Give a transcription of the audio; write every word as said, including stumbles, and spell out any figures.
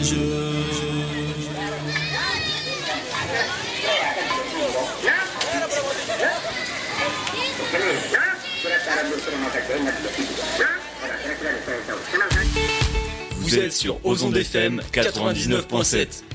jeu. Vous êtes sur Ozon F M quatre-vingt-dix-neuf point sept.